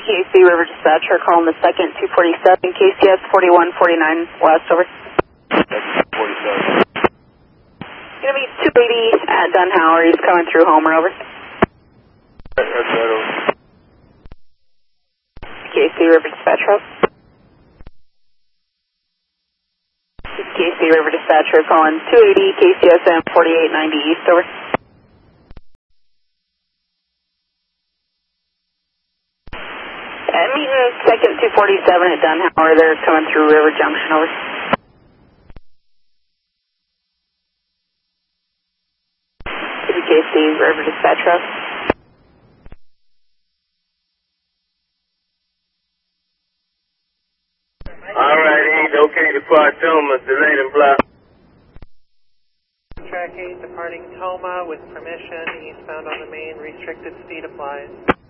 KC River Dispatcher calling the second 247 KCS 4149 West, over. 47. Gonna be 280 at Dunhauer, he's coming through Homer, over. That's right, over. KC River Dispatcher. KC River Dispatcher calling 280 KCSM 4890 East, over. Meeting second 247 at Dunhauer, they're coming through River Junction, over. KC River Dispatcher. Alright, he's okay to depart Toma, delayed and block. Track 8 departing Toma with permission, eastbound on the main, restricted speed applies.